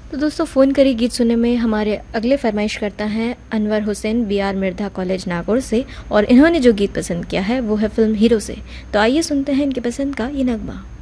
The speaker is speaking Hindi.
तो दोस्तों फ़ोन करी गीत सुनने में हमारे अगले फरमाइश करता है अनवर हुसैन BR मिर्धा कॉलेज नागौर से, और इन्होंने जो गीत पसंद किया है वो है फ़िल्म हीरो से। तो आइए सुनते हैं इनकी पसंद का ये नगमा।